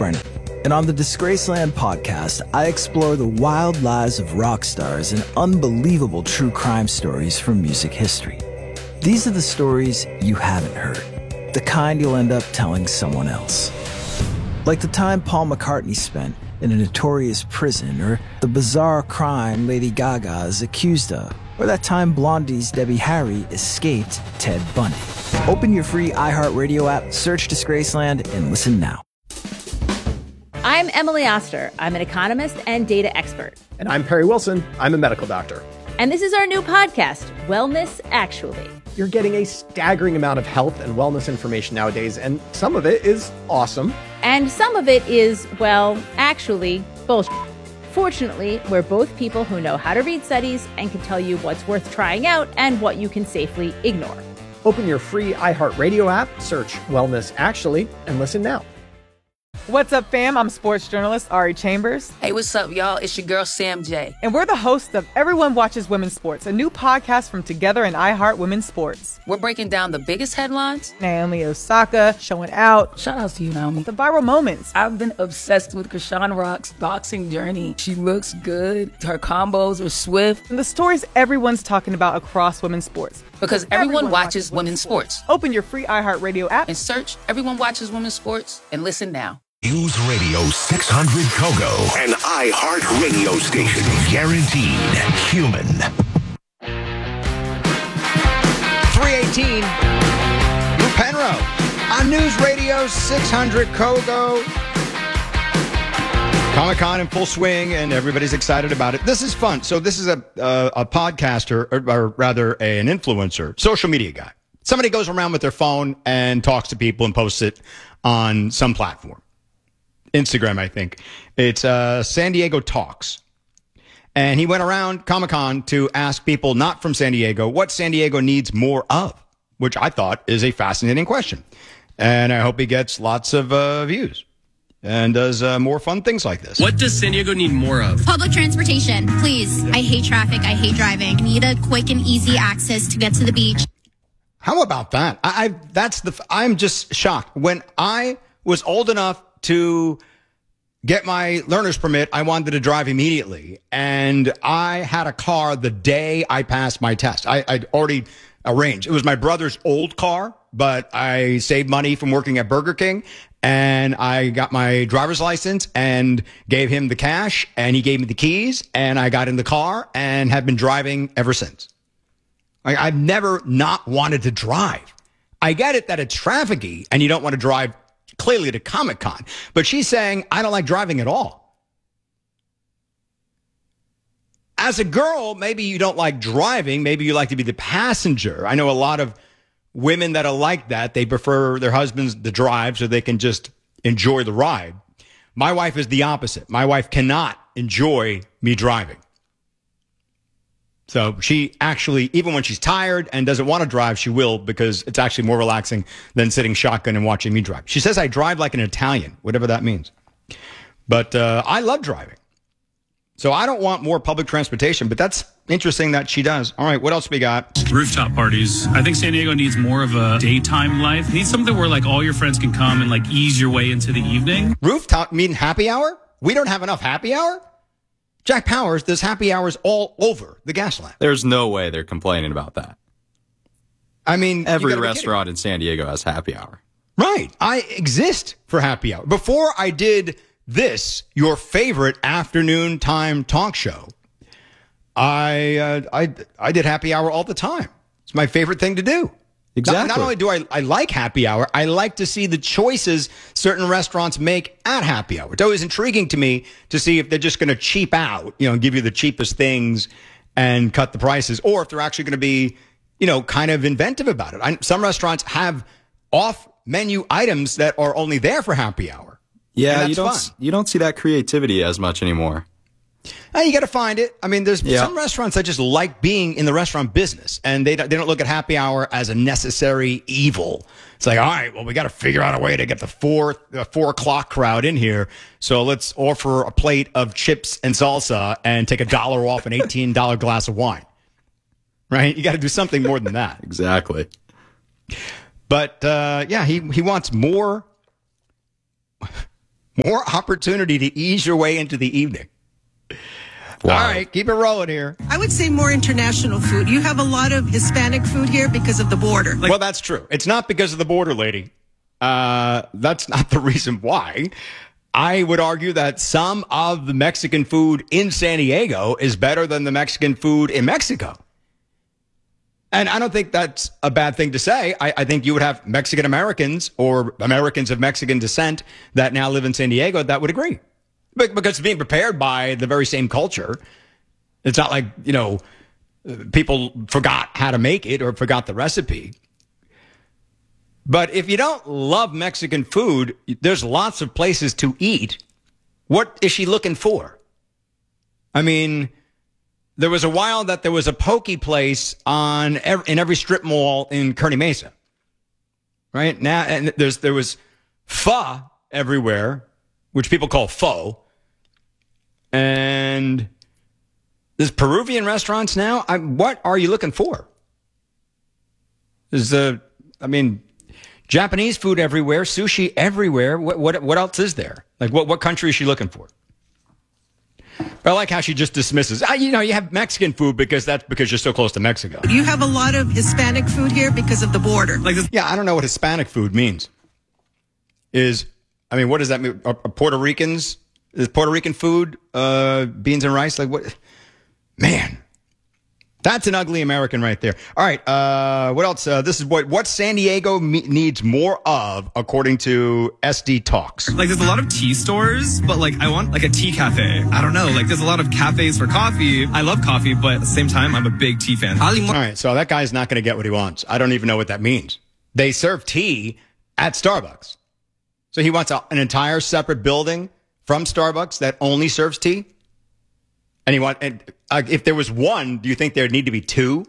Brennan. And on the Disgraceland podcast, I explore the wild lives of rock stars and unbelievable true crime stories from music history. These are the stories you haven't heard, the kind you'll end up telling someone else. Like the time Paul McCartney spent in a notorious prison, or the bizarre crime Lady Gaga is accused of, or that time Blondie's Debbie Harry escaped Ted Bundy. Open your free iHeartRadio app, search Disgraceland, and listen now. I'm Emily Oster. I'm an economist and data expert. And I'm Perry Wilson. I'm a medical doctor. And this is our new podcast, Wellness Actually. You're getting a staggering amount of health and wellness information nowadays, and some of it is awesome. And some of it is, well, actually, bullshit. Fortunately, we're both people who know how to read studies and can tell you what's worth trying out and what you can safely ignore. Open your free iHeartRadio app, search Wellness Actually, and listen now. What's up, fam? I'm sports journalist Ari Chambers. Hey, what's up, y'all? It's your girl, Sam J. And we're the hosts of Everyone Watches Women's Sports, a new podcast from Together and iHeart Women's Sports. We're breaking down the biggest headlines. Naomi Osaka showing out. Shout out to you, Naomi. The viral moments. I've been obsessed with Krishan Rock's boxing journey. She looks good. Her combos are swift. And the stories everyone's talking about across women's sports. Because everyone watches women's sports. Open your free iHeartRadio app and search Everyone Watches Women's Sports and listen now. News Radio 600 Kogo, an iHeart radio station. Guaranteed human. 318, Lou Penrose on News Radio 600 Kogo. Comic-Con in full swing, and everybody's excited about it. This is fun. So this is a podcaster, or rather an influencer, social media guy. Somebody goes around with their phone and talks to people and posts it on some platform. Instagram, I think. It's San Diego Talks. And he went around Comic-Con to ask people not from San Diego what San Diego needs more of, which I thought is a fascinating question. And I hope he gets lots of views and does more fun things like this. What does San Diego need more of? Public transportation, please. I hate traffic. I hate driving. I need a quick and easy access to get to the beach. How about that? I'm just shocked. When I was old enough to get my learner's permit, I wanted to drive immediately. And I had a car the day I passed my test. I'd already arranged. It was my brother's old car, but I saved money from working at Burger King. And I got my driver's license and gave him the cash, and he gave me the keys, and I got in the car and have been driving ever since. I've never not wanted to drive. I get it that it's trafficy and you don't want to drive clearly to Comic-Con, but she's saying, I don't like driving at all. As a girl, maybe you don't like driving. Maybe you like to be the passenger. I know a lot of women that are like that. They prefer their husbands to drive so they can just enjoy the ride. My wife is the opposite. My wife cannot enjoy me driving. So she actually, even when she's tired and doesn't want to drive, she will, because it's actually more relaxing than sitting shotgun and watching me drive. She says I drive like an Italian, whatever that means. But I love driving. So I don't want more public transportation, but that's interesting that she does. All right, what else we got? Rooftop parties. I think San Diego needs more of a daytime life. It needs something where like all your friends can come and like ease your way into the evening. Rooftop mean happy hour? We don't have enough happy hour? Jack Powers does happy hours all over the Gaslamp. There's no way they're complaining about that. I mean, every restaurant in San Diego has happy hour. Right. I exist for happy hour. Before I did this, your favorite afternoon time talk show, I did happy hour all the time. It's my favorite thing to do. Exactly. Not only do I like happy hour, I like to see the choices certain restaurants make at happy hour. It's always intriguing to me to see if they're just going to cheap out, give you the cheapest things and cut the prices, or if they're actually going to be, kind of inventive about it. Some restaurants have off-menu items that are only there for happy hour. Yeah, you don't see that creativity as much anymore. You got to find it. I mean, there's some restaurants that just like being in the restaurant business, and they don't look at happy hour as a necessary evil. It's like, all right, well, we got to figure out a way to get the 4 o'clock crowd in here. So let's offer a plate of chips and salsa and take $1 off an $18 glass of wine. Right? You got to do something more than that. Exactly. But he wants more More opportunity to ease your way into the evening. Wow. All right, keep it rolling here. I would say more international food. You have a lot of Hispanic food here because of the border. Well, that's true. It's not because of the border, lady. That's not the reason why. I would argue that some of the Mexican food in San Diego is better than the Mexican food in Mexico. And I don't think that's a bad thing to say. I think you would have Mexican Americans or Americans of Mexican descent that now live in San Diego that would agree. Because it's being prepared by the very same culture. It's not like, people forgot how to make it or forgot the recipe. But if you don't love Mexican food, there's lots of places to eat. What is she looking for? I mean, there was a while that there was a poke place in every strip mall in Kearny Mesa. Right? Now, and there was pho everywhere, which people call pho. And there's Peruvian restaurants now. What are you looking for? Japanese food everywhere, sushi everywhere. What else is there? Like, what country is she looking for? I like how she just dismisses. You have Mexican food because you're so close to Mexico. You have a lot of Hispanic food here because of the border. Yeah, I don't know what Hispanic food means. What does that mean? Are Puerto Ricans? Is Puerto Rican food beans and rice? Like what? Man, that's an ugly American right there. All right, what else? This is what San Diego needs more of, according to SD Talks. There's a lot of tea stores, but I want a tea cafe. I don't know. There's a lot of cafes for coffee. I love coffee, but at the same time, I'm a big tea fan. All right, so that guy's not going to get what he wants. I don't even know what that means. They serve tea at Starbucks. So he wants an entire separate building from Starbucks that only serves tea? And if there was one, do you think there'd need to be two?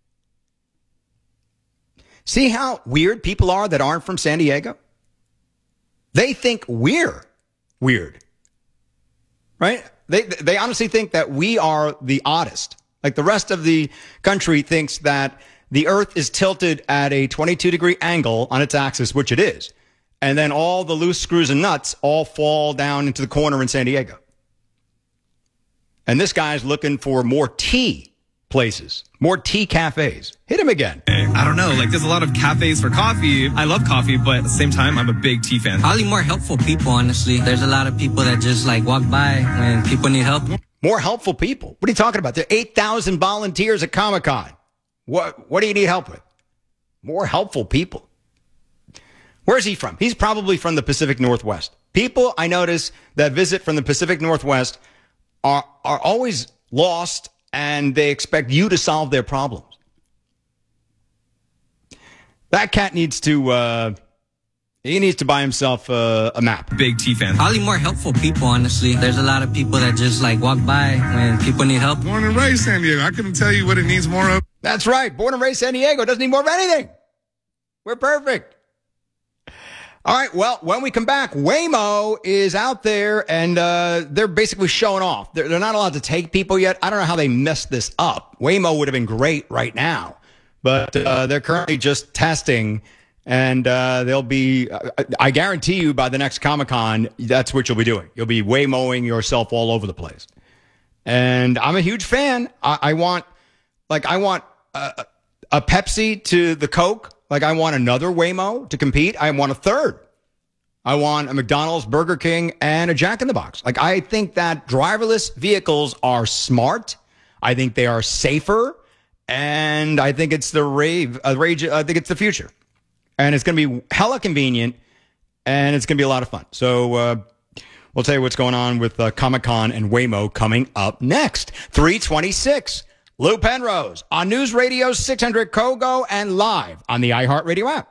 See how weird people are that aren't from San Diego? They think we're weird. Right? They honestly think that we are the oddest. Like the rest of the country thinks that the earth is tilted at a 22-degree angle on its axis, which it is. And then all the loose screws and nuts all fall down into the corner in San Diego. And this guy's looking for more tea places, more tea cafes. Hit him again. I don't know. There's a lot of cafes for coffee. I love coffee, but at the same time, I'm a big tea fan. Probably more helpful people, honestly. There's a lot of people that just walk by when people need help. More helpful people? What are you talking about? There are 8,000 volunteers at Comic-Con. What do you need help with? More helpful people. Where's he from? He's probably from the Pacific Northwest. People I notice that visit from the Pacific Northwest are always lost, and they expect you to solve their problems. That cat needs to buy himself a map. Big tea fan. Probably more helpful people, honestly. There's a lot of people that just walk by when people need help. Born and raised San Diego. I couldn't tell you what it needs more of. That's right. Born and raised San Diego. Doesn't need more of anything. We're perfect. All right, well, when we come back, Waymo is out there, and they're basically showing off. They're not allowed to take people yet. I don't know how they messed this up. Waymo would have been great right now, but they're currently just testing, and they'll be, I guarantee you, by the next Comic-Con, that's what you'll be doing. You'll be Waymoing yourself all over the place. And I'm a huge fan. I want a Pepsi to the Coke. I want another Waymo to compete. I want a third. I want a McDonald's, Burger King, and a Jack in the Box. I think that driverless vehicles are smart. I think they are safer. And I think it's the rage. I think it's the future. And it's going to be hella convenient. And it's going to be a lot of fun. So we'll tell you what's going on with Comic-Con and Waymo coming up next. 326. Lou Penrose on News Radio 600 Kogo and live on the iHeartRadio app.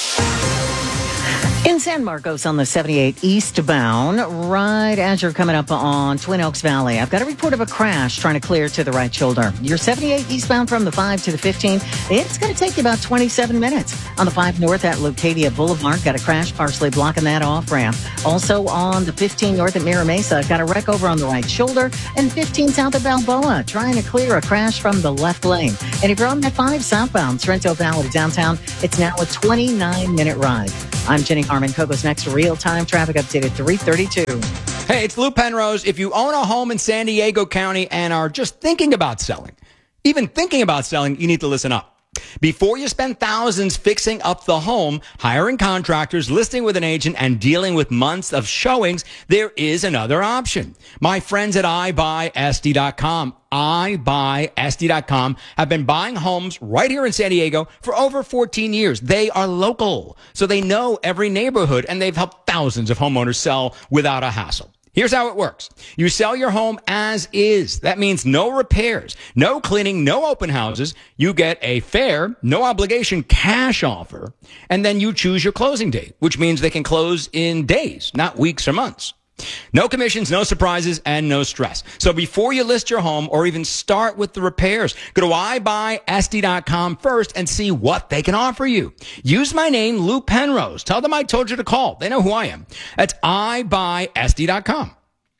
In San Marcos on the 78 eastbound, right as you're coming up on Twin Oaks Valley, I've got a report of a crash trying to clear to the right shoulder. You're 78 eastbound from the 5 to the 15. It's going to take you about 27 minutes. On the 5 north at Locadia Boulevard, got a crash partially blocking that off-ramp. Also on the 15 north at Mira Mesa, got a wreck over on the right shoulder. And 15 south at Balboa, trying to clear a crash from the left lane. And if you're on that 5 southbound, Sorrento Valley to downtown, it's now a 29-minute ride. I'm Jenny Harmon. Kogo's next real-time traffic update at 3:32. Hey, it's Lou Penrose. If you own a home in San Diego County and are just thinking about selling, even thinking about selling, you need to listen up. Before you spend thousands fixing up the home, hiring contractors, listing with an agent, and dealing with months of showings, there is another option. My friends at iBuySD.com, iBuySD.com, have been buying homes right here in San Diego for over 14 years. They are local, so they know every neighborhood, and they've helped thousands of homeowners sell without a hassle. Here's how it works. You sell your home as is. That means no repairs, no cleaning, no open houses. You get a fair, no obligation cash offer, and then you choose your closing date, which means they can close in days, not weeks or months. No commissions, no surprises, and no stress. So before you list your home or even start with the repairs, go to iBuySD.com first and see what they can offer you. Use my name, Lou Penrose. Tell them I told you to call. They know who I am. That's iBuySD.com.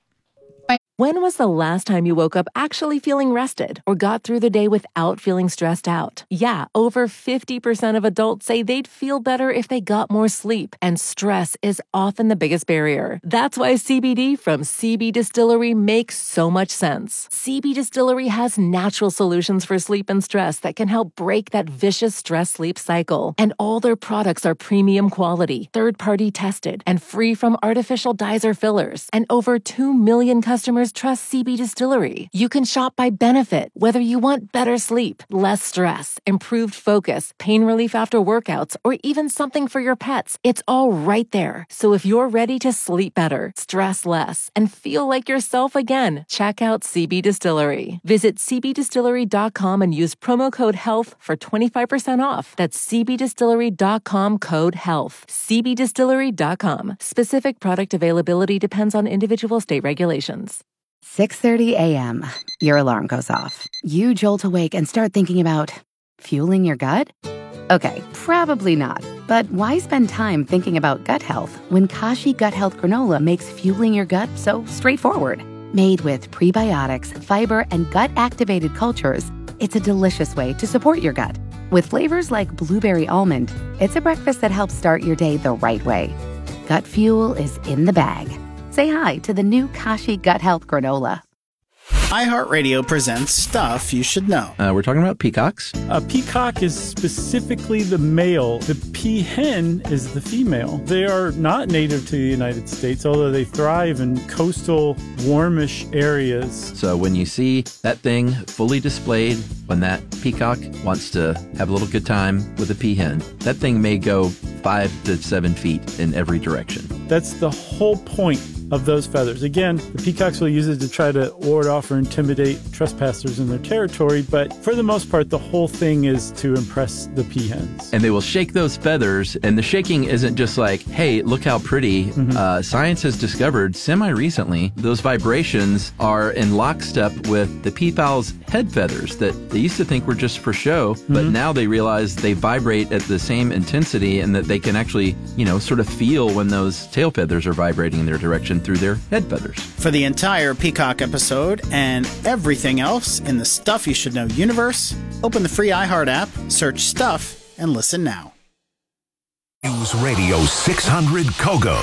When was the last time you woke up actually feeling rested or got through the day without feeling stressed out? Yeah, over 50% of adults say they'd feel better if they got more sleep, and stress is often the biggest barrier. That's why CBD from CB Distillery makes so much sense. CB Distillery has natural solutions for sleep and stress that can help break that vicious stress-sleep cycle. And all their products are premium quality, third-party tested, and free from artificial dyes or fillers. And over 2 million customers trust CB Distillery. You can shop by benefit, whether you want better sleep, less stress, improved focus, pain relief after workouts, or even something for your pets. It's all right there. So if you're ready to sleep better, stress less, and feel like yourself again, check out CB Distillery. Visit cbdistillery.com and use promo code HEALTH for 25% off. That's cbdistillery.com code HEALTH. cbdistillery.com. Specific product availability depends on individual state regulations. 6:30 a.m. Your alarm goes off. You jolt awake and start thinking about fueling your gut? Okay, probably not. But why spend time thinking about gut health when Kashi Gut Health Granola makes fueling your gut so straightforward? Made with prebiotics, fiber, and gut-activated cultures, it's a delicious way to support your gut. With flavors like blueberry almond, it's a breakfast that helps start your day the right way. Gut fuel is in the bag. Say hi to the new Kashi Gut Health Granola. iHeartRadio presents Stuff You Should Know. We're talking about peacocks. A peacock is specifically the male. The peahen is the female. They are not native to the United States, although they thrive in coastal, warmish areas. So when you see that thing fully displayed, when that peacock wants to have a little good time with a peahen, that thing may go 5 to 7 feet in every direction. That's the whole point of those feathers. Again, the peacocks will use it to try to ward off or intimidate trespassers in their territory, but for the most part, the whole thing is to impress the peahens. And they will shake those feathers, and the shaking isn't just like, hey, look how pretty. Science has discovered semi-recently those vibrations are in lockstep with the peafowl's head feathers that they used to think were just for show, but now they realize they vibrate at the same intensity and that they can actually, sort of feel when those tail feathers are vibrating in their direction through their head feathers. For the entire Peacock episode and everything else in the Stuff You Should Know universe, open the free iHeart app, search Stuff, and listen now. News Radio 600 Kogo.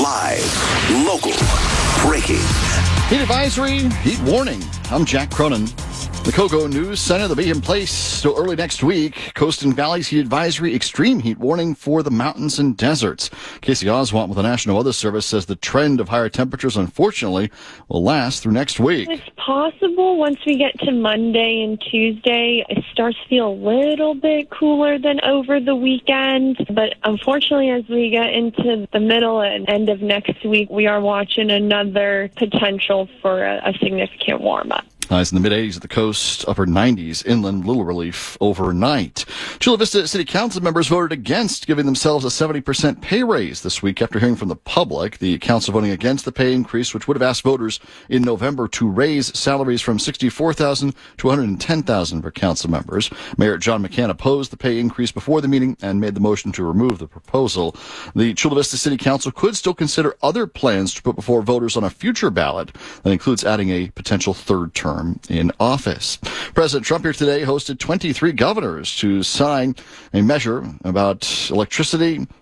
Live, local, breaking. Heat advisory, heat warning. I'm Jack Cronin. The Kogo News Center, they'll be in place till early next week. Coast and Valley's heat advisory, extreme heat warning for the mountains and deserts. Casey Oswalt with the National Weather Service says the trend of higher temperatures, unfortunately, will last through next week. It's possible once we get to Monday and Tuesday, it starts to feel a little bit cooler than over the weekend. But unfortunately, as we get into the middle and end of next week, we are watching another potential for a significant warm-up. Highs in the mid-80s at the coast, upper 90s inland, little relief overnight. Chula Vista City Council members voted against giving themselves a 70% pay raise this week after hearing from the public. The council voting against the pay increase, which would have asked voters in November to raise salaries from $64,000 to $110,000 for council members. Mayor John McCann opposed the pay increase before the meeting and made the motion to remove the proposal. The Chula Vista City Council could still consider other plans to put before voters on a future ballot that includes adding a potential third term in office. President Trump here today hosted 23 governors to sign a measure about electricity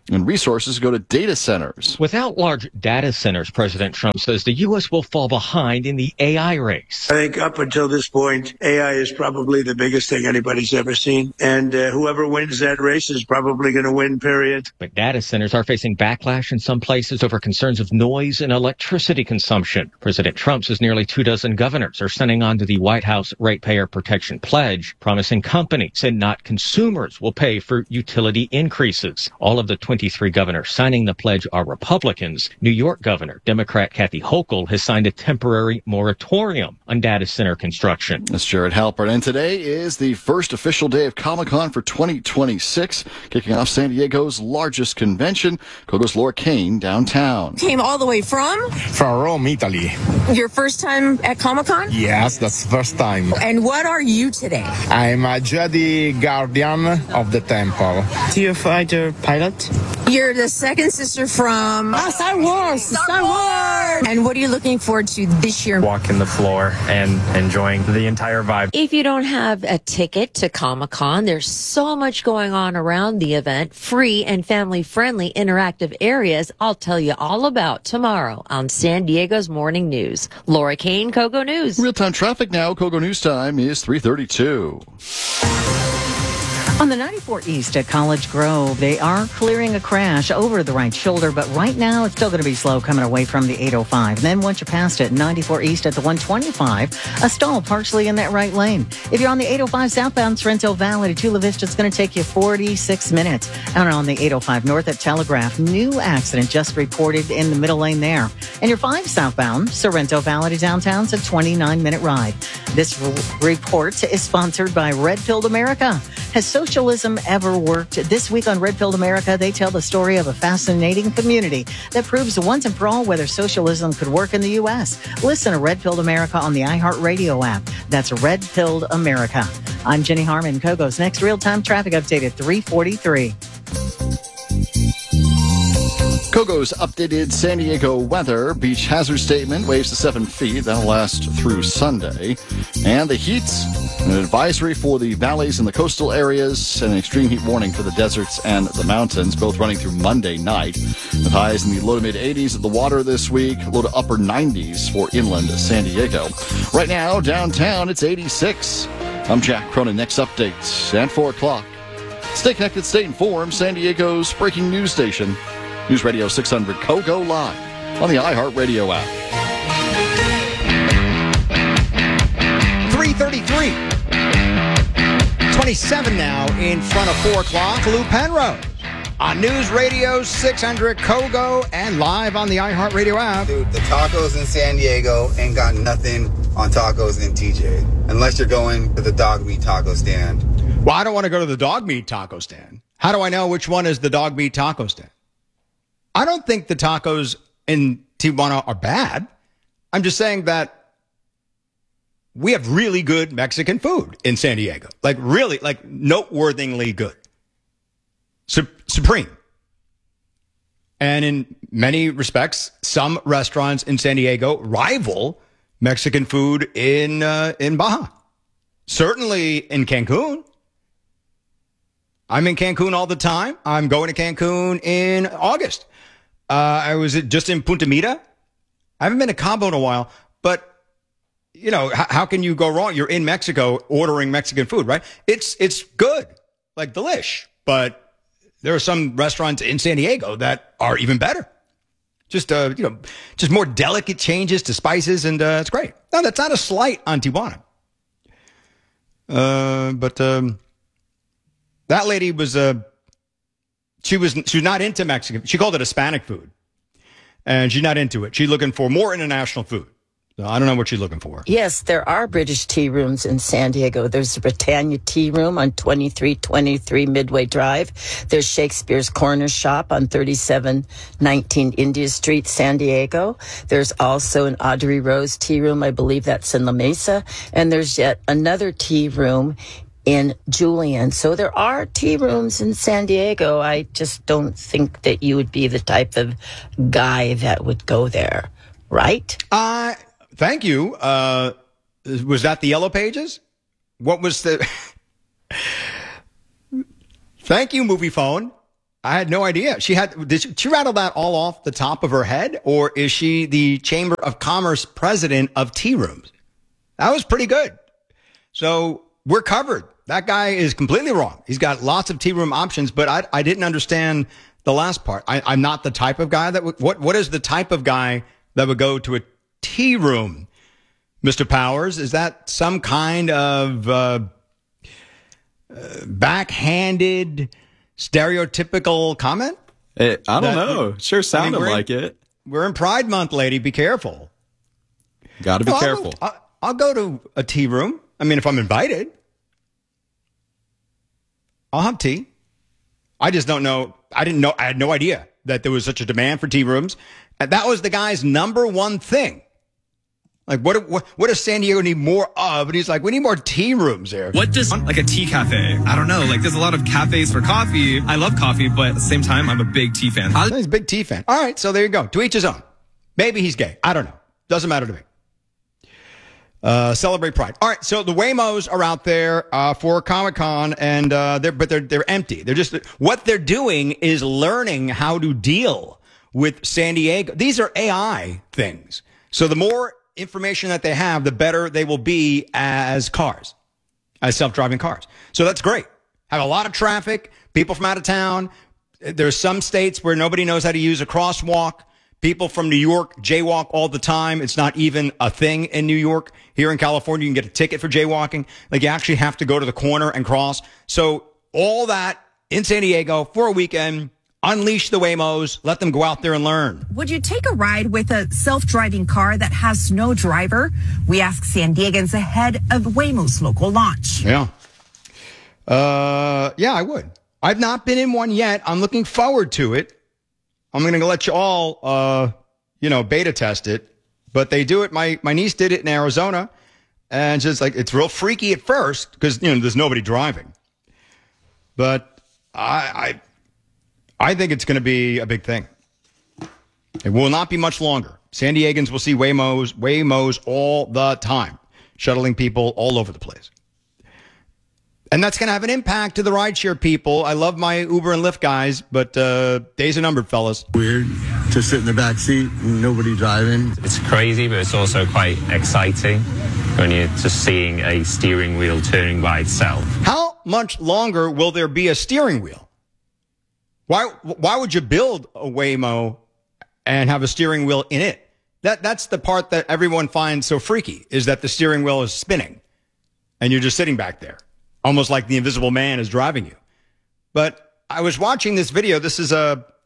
And resources go to data centers. Without large data centers, President Trump says the U.S. will fall behind in the AI race. I think up until this point, AI is probably the biggest thing anybody's ever seen. And whoever wins that race is probably going to win, period. But data centers are facing backlash in some places over concerns of noise and electricity consumption. President Trump says nearly 24 governors are signing on to the White House Ratepayer Protection Pledge, promising companies and not consumers will pay for utility increases. All of the 23 governors signing the pledge are Republicans. New York Governor, Democrat Kathy Hochul, has signed a temporary moratorium on data center construction. That's Jared Halpern. And today is the first official day of Comic-Con for 2026, kicking off San Diego's largest convention. Kogo's Laura Kane downtown. Came all the way from Rome, Italy. Your first time at Comic-Con? Yes, that's the first time. And what are you today? I'm a Jedi Guardian of the Temple. TIE fighter pilot. You're the second sister from Star Wars. Star Wars. And what are you looking forward to this year? Walking the floor and enjoying the entire vibe. If you don't have a ticket to Comic-Con, there's so much going on around the event. Free and family-friendly interactive areas I'll tell you all about tomorrow on San Diego's Morning News. Laura Kane, Kogo News. Real-time traffic now. Kogo News time is 3:32. On the 94 East at College Grove, they are clearing a crash over the right shoulder, but right now it's still going to be slow coming away from the 805. Then once you passed it, 94 East at the 125, a stall partially in that right lane. If you're on the 805 southbound Sorrento Valley to Chula Vista, it's going to take you 46 minutes. And on the 805 north at Telegraph, new accident just reported in the middle lane there. And your 5 southbound Sorrento Valley to downtown's a 29-minute ride. This report is sponsored by Red Pilled America. Has socialism ever worked? This week on Red Pilled America, they tell the story of a fascinating community that proves once and for all whether socialism could work in the U.S. Listen to Red Pilled America on the iHeartRadio app. That's Red Pilled America. I'm Jenny Harmon. Kogo's next real-time traffic update at 3:43. Kogo's updated San Diego weather. Beach hazard statement, waves to 7 feet. That'll last through Sunday. And the heat, an advisory for the valleys and the coastal areas, and an extreme heat warning for the deserts and the mountains, both running through Monday night. With highs in the low to mid 80s at the water this week, low to upper 90s for inland San Diego. Right now, downtown, it's 86. I'm Jack Cronin. Next update at 4 o'clock. Stay connected, stay informed. San Diego's breaking news station. News Radio 600 Kogo live on the iHeartRadio app. 3:33. 27 now in front of 4 o'clock. Lou Penrose on News Radio 600 Kogo and live on the iHeartRadio app. Dude, the tacos in San Diego ain't got nothing on tacos in TJ. Unless you're going to the dog meat taco stand. Well, I don't want to go to the dog meat taco stand. How do I know which one is the dog meat taco stand? I don't think the tacos in Tijuana are bad. I'm just saying that we have really good Mexican food in San Diego. Like really, like noteworthily good. Supreme. And in many respects, some restaurants in San Diego rival Mexican food in Baja. Certainly in Cancun. I'm in Cancun all the time. I'm going to Cancun in August. I was just in Punta Mita. I haven't been to Cabo in a while, but you know, how can you go wrong? You're in Mexico ordering Mexican food, right? It's good, like delish, but there are some restaurants in San Diego that are even better. Just just more delicate changes to spices, and it's great. No, that's not a slight on Tijuana. But that lady was she was not into Mexican. She called it Hispanic food, and she's not into it. She's looking for more international food. So I don't know what she's looking for. Yes, there are British tea rooms in San Diego. There's the Britannia Tea Room on 2323 Midway Drive. There's Shakespeare's Corner Shop on 3719 India Street, San Diego. There's also an Audrey Rose Tea Room. I believe that's in La Mesa. And there's yet another tea room in Julian. So there are tea rooms in San Diego. I just don't think that you would be the type of guy that would go there, right? Thank you. Was that the Yellow Pages? What was the... Thank you, Movie Phone. I had no idea. Did she rattle that all off the top of her head, or is she the Chamber of Commerce president of tea rooms? That was pretty good. So we're covered. That guy is completely wrong. He's got lots of tea room options, but I didn't understand the last part. I'm not the type of guy that would, what is the type of guy that would go to a tea room? Mr. Powers, is that some kind of backhanded, stereotypical comment? I don't know. Sure sounded like it. We're in Pride Month, lady. Be careful. Got to be careful. I'll go to a tea room. I mean, if I'm invited, I'll have tea. I just don't know. I had no idea that there was such a demand for tea rooms. And that was the guy's number one thing. Like, what does San Diego need more of? And he's like, we need more tea rooms there. What does, like, a tea cafe? I don't know. Like, there's a lot of cafes for coffee. I love coffee, but at the same time, I'm a big tea fan. He's a big tea fan. All right, so there you go. To each his own. Maybe he's gay. I don't know. Doesn't matter to me. Celebrate Pride. All right, so the Waymos are out there for Comic-Con, and they're empty. They're just, what they're doing is learning how to deal with San Diego. These are AI things. So the more information that they have, the better they will be as cars, as self-driving cars. So that's great. Have a lot of traffic, people from out of town. There's some states where nobody knows how to use a crosswalk. People from New York jaywalk all the time. It's not even a thing in New York. Here in California, you can get a ticket for jaywalking. Like, you actually have to go to the corner and cross. So all that in San Diego for a weekend. Unleash the Waymos. Let them go out there and learn. Would you take a ride with a self-driving car that has no driver? We ask San Diegans ahead of Waymo's local launch. Yeah. Yeah, I would. I've not been in one yet. I'm looking forward to it. I'm going to let you all, beta test it. But they do it. My niece did it in Arizona. And just like, it's real freaky at first because, there's nobody driving. But I think it's going to be a big thing. It will not be much longer. San Diegans will see Waymos all the time, shuttling people all over the place. And that's going to have an impact to the rideshare people. I love my Uber and Lyft guys, but days are numbered, fellas. Weird to sit in the back seat and nobody driving. It's crazy, but it's also quite exciting when you're just seeing a steering wheel turning by itself. How much longer will there be a steering wheel? Why would you build a Waymo and have a steering wheel in it? That's the part that everyone finds so freaky, is that the steering wheel is spinning and you're just sitting back there, almost like the invisible man is driving you. But I was watching this video. This is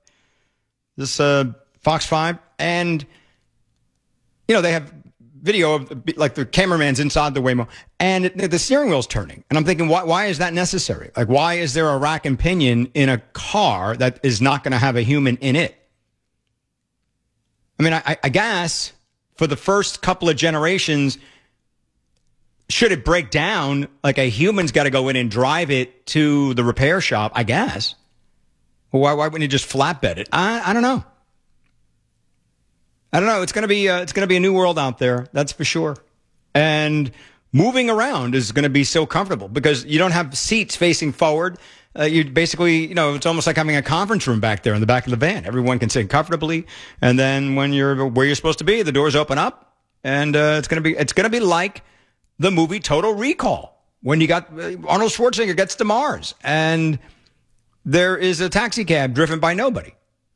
Fox 5, and they have video of like the cameraman's inside the Waymo and the steering wheel's turning. And I'm thinking, why is that necessary? Like, why is there a rack and pinion in a car that is not going to have a human in it? I mean, I guess for the first couple of generations, should it break down, like a human's got to go in and drive it to the repair shop, I guess. Well, why wouldn't you just flatbed it? I don't know. I don't know. It's going to be a new world out there. That's for sure. And moving around is going to be so comfortable because you don't have seats facing forward. You basically, it's almost like having a conference room back there in the back of the van. Everyone can sit comfortably. And then when you're where you're supposed to be, the doors open up, and it's going to be like the movie Total Recall when you got Arnold Schwarzenegger gets to Mars and there is a taxi cab driven by nobody.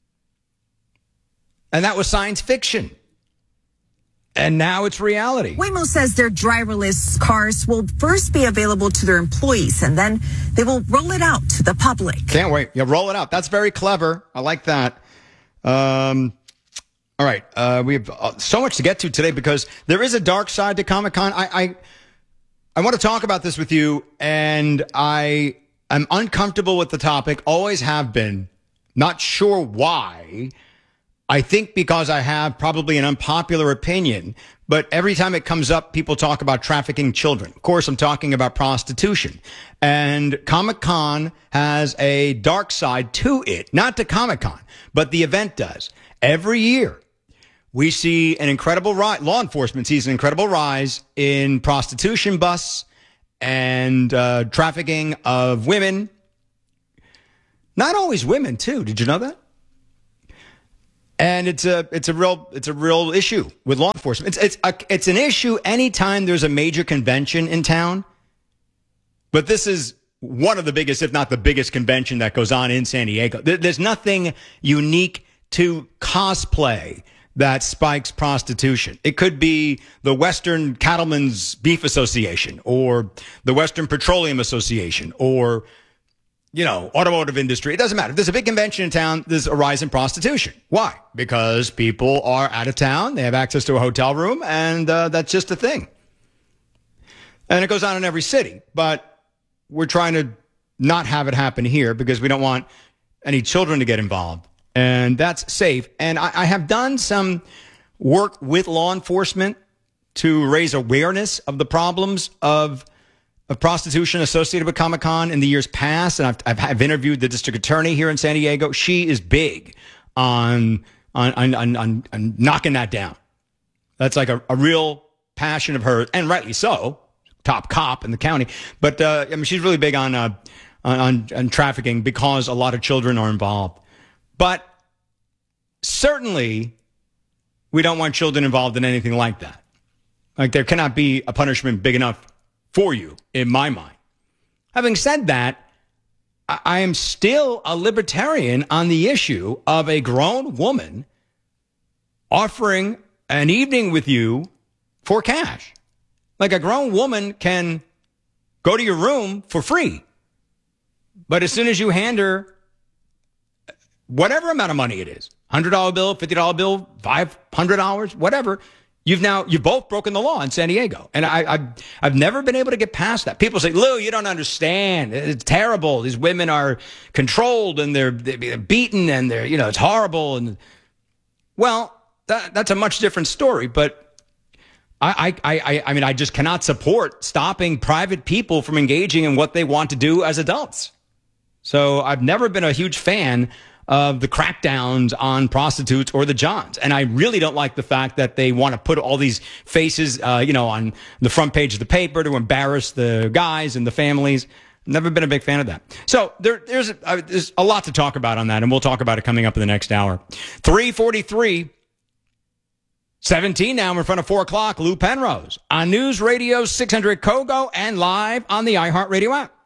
And that was science fiction. And now it's reality. Waymo says their driverless cars will first be available to their employees, and then they will roll it out to the public. Can't wait. Yeah, roll it out. That's very clever. I like that. All right. We have so much to get to today because there is a dark side to Comic-Con. I want to talk about this with you, and I am uncomfortable with the topic. Always have been. Not sure why. I think because I have probably an unpopular opinion, but every time it comes up, people talk about trafficking children. Of course, I'm talking about prostitution. And Comic-Con has a dark side to it. Not to Comic-Con, but the event does. Every year, we see an incredible rise. Law enforcement sees an incredible rise in prostitution busts and trafficking of women. Not always women, too. Did you know that? And it's a real issue with law enforcement. It's an issue anytime there's a major convention in town. But this is one of the biggest, if not the biggest, convention that goes on in San Diego. There's nothing unique to cosplay that spikes prostitution. It could be the Western Cattlemen's Beef Association or the Western Petroleum Association or, automotive industry. It doesn't matter. If there's a big convention in town, there's a rise in prostitution. Why? Because people are out of town. They have access to a hotel room, and that's just a thing. And it goes on in every city. But we're trying to not have it happen here because we don't want any children to get involved. And that's safe. And I have done some work with law enforcement to raise awareness of the problems of prostitution associated with Comic-Con in the years past. And I've interviewed the district attorney here in San Diego. She is big on knocking that down. That's like a real passion of hers, and rightly so. Top cop in the county. But she's really big on trafficking because a lot of children are involved. But certainly, we don't want children involved in anything like that. Like, there cannot be a punishment big enough for you, in my mind. Having said that, I am still a libertarian on the issue of a grown woman offering an evening with you for cash. Like, a grown woman can go to your room for free. But as soon as you hand her whatever amount of money it is, $100 bill, $50 bill, $500, whatever, you've both broken the law in San Diego. And I've never been able to get past that. People say, Lou, you don't understand. It's terrible. These women are controlled and they're beaten and it's horrible. And well, that's a much different story. But I just cannot support stopping private people from engaging in what they want to do as adults. So I've never been a huge fan of the crackdowns on prostitutes or the Johns. And I really don't like the fact that they want to put all these faces, on the front page of the paper to embarrass the guys and the families. Never been a big fan of that. So there's a lot to talk about on that, and we'll talk about it coming up in the next hour. 3:43. 17 now in front of 4 o'clock. Lou Penrose on News Radio 600 Kogo and live on the iHeartRadio app.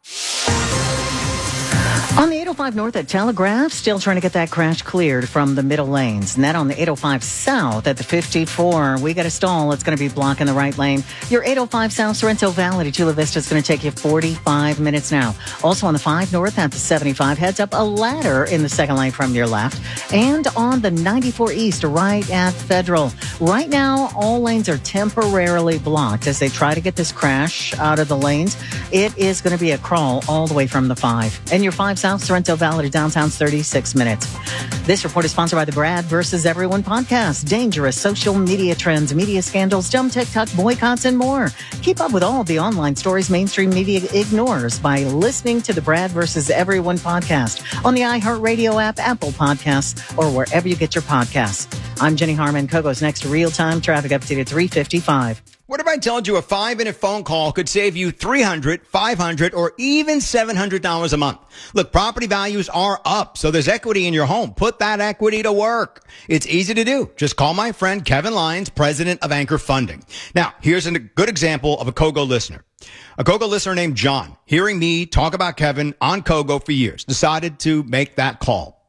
On the 805 North at Telegraph, still trying to get that crash cleared from the middle lanes. And that on the 805 South at the 54. We got a stall. It's going to be blocking the right lane. Your 805 South Sorrento Valley to Chula Vista is going to take you 45 minutes now. Also on the 5 North at the 75, heads up a ladder in the second lane from your left. And on the 94 East right at Federal. Right now, all lanes are temporarily blocked as they try to get this crash out of the lanes. It is going to be a crawl all the way from the 5. And your 5 South Sorrento Valley to downtown's 36 minutes. This report is sponsored by the Brad vs. Everyone podcast. Dangerous social media trends, media scandals, dumb TikTok boycotts, and more. Keep up with all of the online stories mainstream media ignores by listening to the Brad vs. Everyone podcast on the iHeartRadio app, Apple Podcasts, or wherever you get your podcasts. I'm Jenny Harmon. Kogo's next real-time traffic update at 3:55. What if I told you a 5-minute phone call could save you $300, $500, or even $700 a month? Look, property values are up, so there's equity in your home. Put that equity to work. It's easy to do. Just call my friend Kevin Lyons, president of Anchor Funding. Now, here's a good example of a Kogo listener. A Kogo listener named John, hearing me talk about Kevin on Kogo for years, decided to make that call.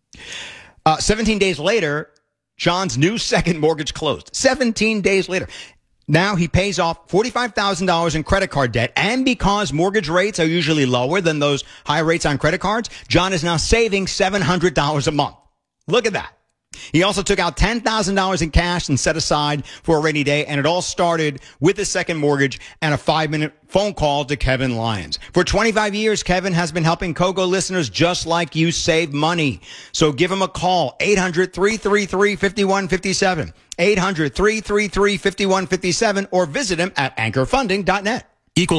17 days later, John's new second mortgage closed. 17 days later. Now he pays off $45,000 in credit card debt. And because mortgage rates are usually lower than those high rates on credit cards, John is now saving $700 a month. Look at that. He also took out $10,000 in cash and set aside for a rainy day. And it all started with his second mortgage and a 5-minute phone call to Kevin Lyons. For 25 years, Kevin has been helping Kogo listeners just like you save money. So give him a call, 800-333-5157, 800-333-5157, or visit him at anchorfunding.net. Equal housing.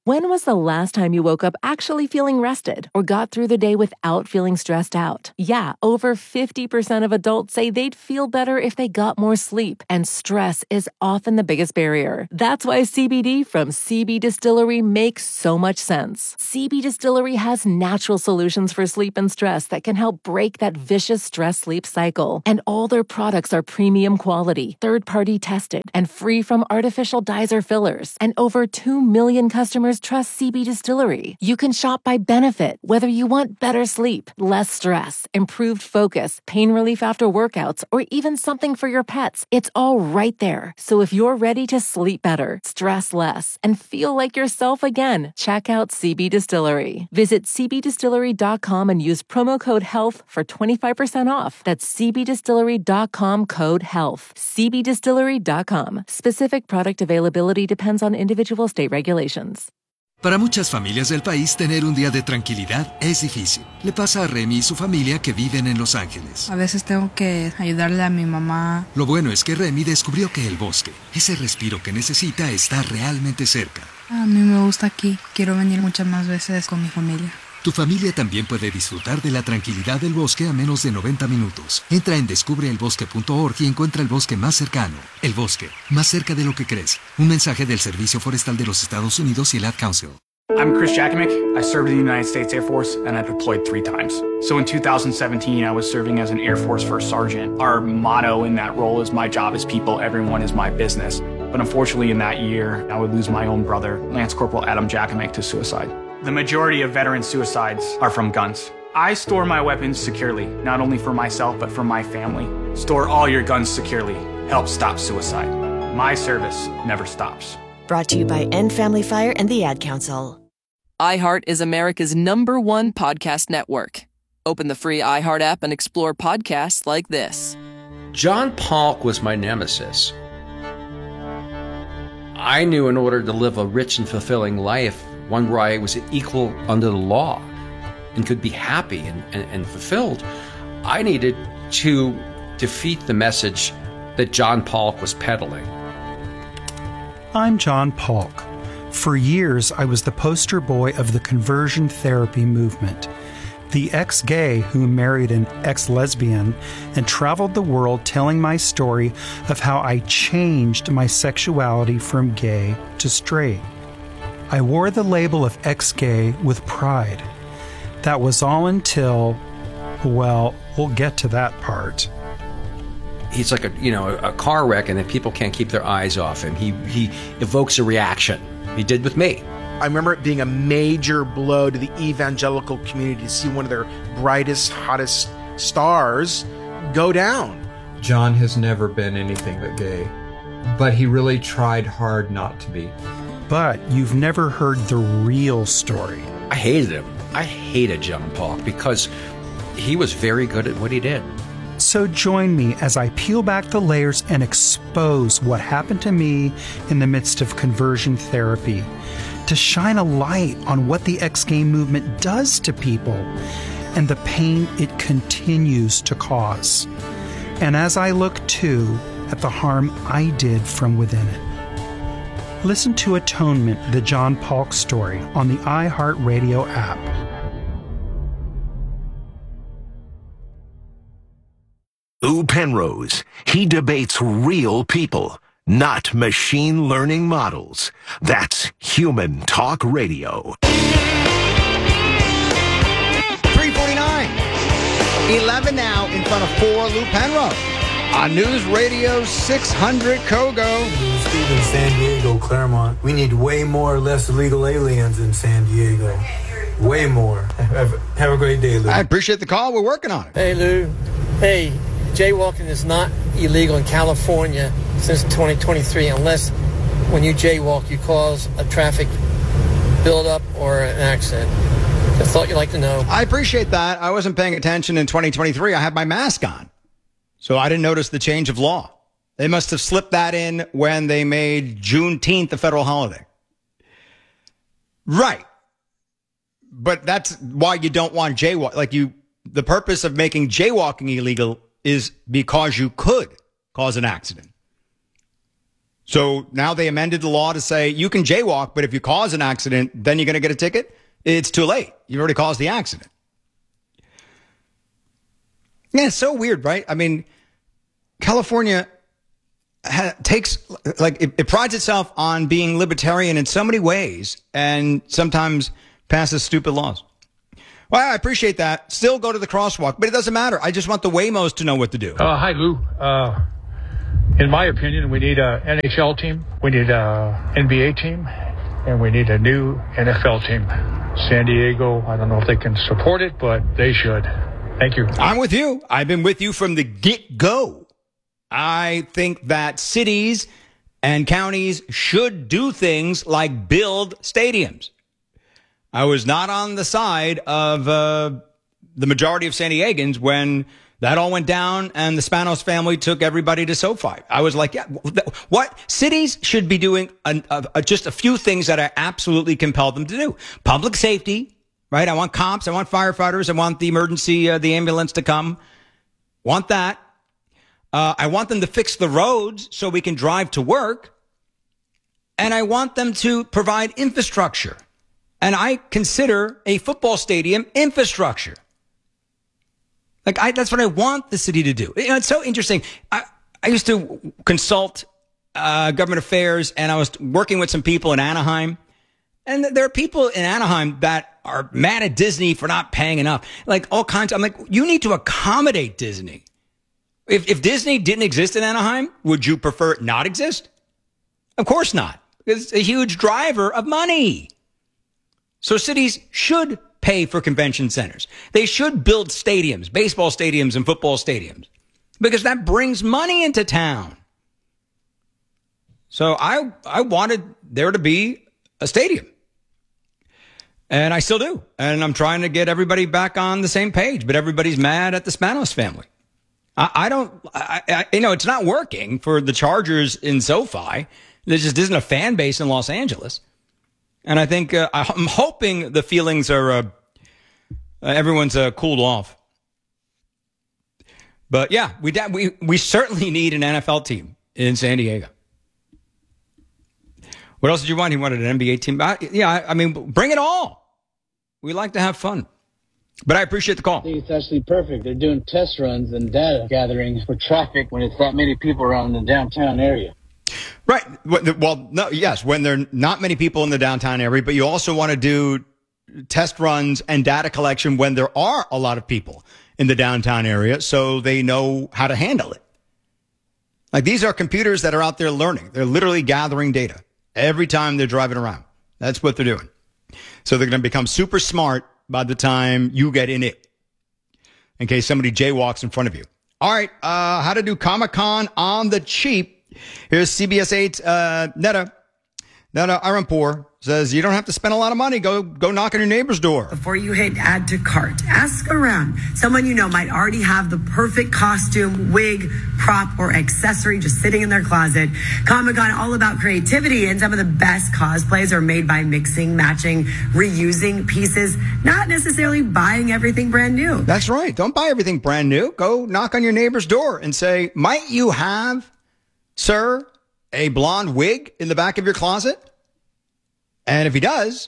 When was the last time you woke up actually feeling rested or got through the day without feeling stressed out? Yeah, over 50% of adults say they'd feel better if they got more sleep, and stress is often the biggest barrier. That's why CBD from CB Distillery makes so much sense. CB Distillery has natural solutions for sleep and stress that can help break that vicious stress-sleep cycle. And all their products are premium quality, third-party tested, and free from artificial dyes or fillers. And over 2 million customers trust CB Distillery. You can shop by benefit, whether you want better sleep, less stress, improved focus, pain relief after workouts, or even something for your pets. It's all right there. So if you're ready to sleep better, stress less, and feel like yourself again, check out CB Distillery. Visit cbdistillery.com and use promo code HEALTH for 25% off. That's cbdistillery.com, code HEALTH. cbdistillery.com. Specific product availability depends on individual state regulations. Para muchas familias del país, tener un día de tranquilidad es difícil. Le pasa a Remy y su familia que viven en Los Ángeles. A veces tengo que ayudarle a mi mamá. Lo bueno es que Remy descubrió que el bosque, ese respiro que necesita, está realmente cerca. A mí me gusta aquí. Quiero venir muchas más veces con mi familia. Tu familia también puede disfrutar de la tranquilidad del bosque a menos de 90 minutos. Entra en descubreelbosque.org y encuentra el bosque más cercano. El bosque, más cerca de lo que crees. Un mensaje del Servicio Forestal de los Estados Unidos y el Ad Council. I'm Chris Jakimick. I served in the United States Air Force and I deployed 3 times. So in 2017, I was serving as an Air Force First Sergeant. Our motto in that role is my job is people, everyone is my business. But unfortunately in that year, I would lose my own brother, Lance Corporal Adam Jakimick, to suicide. The majority of veteran suicides are from guns. I store my weapons securely, not only for myself, but for my family. Store all your guns securely. Help stop suicide. My service never stops. Brought to you by End Family Fire and the Ad Council. iHeart is America's #1 podcast network. Open the free iHeart app and explore podcasts like this. John Polk was my nemesis. I knew in order to live a rich and fulfilling life, one where I was equal under the law and could be happy and fulfilled, I needed to defeat the message that John Polk was peddling. I'm John Polk. For years, I was the poster boy of the conversion therapy movement, the ex-gay who married an ex-lesbian and traveled the world telling my story of how I changed my sexuality from gay to straight. I wore the label of ex-gay with pride. That was all until, well, we'll get to that part. He's like a car wreck, and then people can't keep their eyes off him. He evokes a reaction. He did with me. I remember it being a major blow to the evangelical community to see one of their brightest, hottest stars go down. John has never been anything but gay, but he really tried hard not to be. But you've never heard the real story. I hated him. I hated John Polk because he was very good at what he did. So join me as I peel back the layers and expose what happened to me in the midst of conversion therapy, to shine a light on what the ex-gay movement does to people and the pain it continues to cause. And as I look too at the harm I did from within it. Listen to Atonement, the John Polk story, on the iHeartRadio app. Lou Penrose. He debates real people, not machine learning models. That's Human Talk Radio. 3:49. 11 now in front of 4 Lou Penrose. On News Radio 600 Kogo. Steve in San Diego, Claremont. We need way more or less illegal aliens in San Diego. Way more. Have a great day, Lou. I appreciate the call. We're working on it. Hey, Lou. Hey, jaywalking is not illegal in California since 2023 unless when you jaywalk you cause a traffic buildup or an accident. Just thought you'd like to know. I appreciate that. I wasn't paying attention in 2023. I had my mask on. So I didn't notice the change of law. They must have slipped that in when they made Juneteenth a federal holiday. Right. But that's why you don't want jaywalk. The purpose of making jaywalking illegal is because you could cause an accident. So now they amended the law to say you can jaywalk, but if you cause an accident, then you're going to get a ticket. It's too late. You've already caused the accident. Yeah, it's so weird, right? I mean, California it prides itself on being libertarian in so many ways and sometimes passes stupid laws. Well, I appreciate that. Still go to the crosswalk, but it doesn't matter. I just want the Waymos to know what to do. Hi, Lou. In my opinion, we need an NHL team, we need an NBA team, and we need a new NFL team. San Diego, I don't know if they can support it, but they should. Thank you. I'm with you. I've been with you from the get-go. I think that cities and counties should do things like build stadiums. I was not on the side of the majority of San Diegans when that all went down and the Spanos family took everybody to SoFi. I was like, yeah, what? Cities should be doing just a few things that I absolutely compel them to do. Public safety, right? I want cops. I want firefighters. I want the the ambulance to come. Want that. I want them to fix the roads so we can drive to work. And I want them to provide infrastructure. And I consider a football stadium infrastructure. That's what I want the city to do. You know, it's so interesting. I used to consult government affairs, and I was working with some people in Anaheim. And there are people in Anaheim that are mad at Disney for not paying enough. Like all kinds. I'm like, you need to accommodate Disney. If Disney didn't exist in Anaheim, would you prefer it not exist? Of course not. It's a huge driver of money. So cities should pay for convention centers. They should build stadiums, baseball stadiums and football stadiums, because that brings money into town. So I wanted there to be a stadium. And I still do. And I'm trying to get everybody back on the same page, but everybody's mad at the Spanos family. It's not working for the Chargers in SoFi. There just isn't a fan base in Los Angeles. And I think I'm hoping the feelings are everyone's cooled off. But yeah, we certainly need an NFL team in San Diego. What else did you want? He wanted an NBA team. I mean, bring it all. We like to have fun. But I appreciate the call. I think it's actually perfect. They're doing test runs and data gathering for traffic when it's that many people around the downtown area. Right. Well, no, yes, when there are not many people in the downtown area, but you also want to do test runs and data collection when there are a lot of people in the downtown area so they know how to handle it. Like these are computers that are out there learning. They're literally gathering data every time they're driving around. That's what they're doing. So they're going to become super smart by the time you get in it, in case somebody jaywalks in front of you. All right, how to do Comic-Con on the cheap. Here's CBS 8, Netta Arampour says you don't have to spend a lot of money. Go knock on your neighbor's door. Before you hit add to cart, ask around. Someone you know might already have the perfect costume, wig, prop, or accessory just sitting in their closet. Comic-Con all about creativity, and some of the best cosplays are made by mixing, matching, reusing pieces, not necessarily buying everything brand new. That's right. Don't buy everything brand new. Go knock on your neighbor's door and say, might you have, sir, a blonde wig in the back of your closet? And if he does,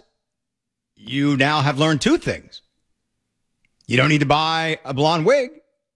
you now have learned two things. You don't need to buy a blonde wig,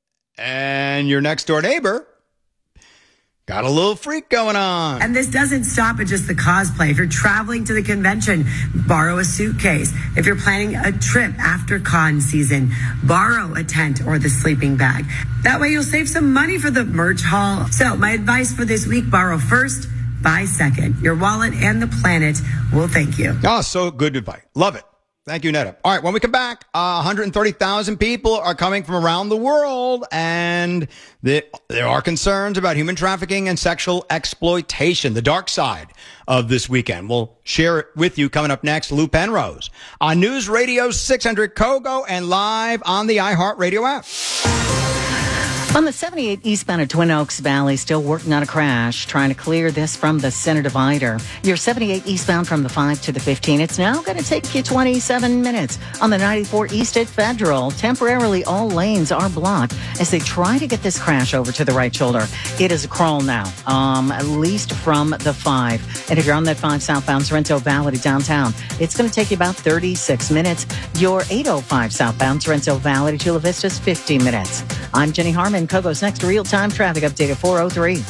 and your next door neighbor got a little freak going on. And this doesn't stop at just the cosplay. If you're traveling to the convention, borrow a suitcase. If you're planning a trip after con season, borrow a tent or the sleeping bag. That way you'll save some money for the merch haul. So my advice for this week, borrow first, buy second. Your wallet and the planet will thank you. Oh, so good advice. Love it. Thank you, Netta. All right, when we come back, 130,000 people are coming from around the world, and there are concerns about human trafficking and sexual exploitation, the dark side of this weekend. We'll share it with you coming up next. Lou Penrose on News Radio 600 Kogo and live on the iHeartRadio app. On the 78 eastbound of Twin Oaks Valley, still working on a crash, trying to clear this from the center divider. You're 78 eastbound from the 5 to the 15. It's now going to take you 27 minutes. On the 94 east at Federal, temporarily all lanes are blocked as they try to get this crash over to the right shoulder. It is a crawl now, at least from the 5. And if you're on that 5 southbound Sorrento Valley to downtown, it's going to take you about 36 minutes. Your 805 southbound Sorrento Valley to Chula Vista's 50 minutes. I'm Jenny Harmon. Kogo's next real-time traffic update at 4:03.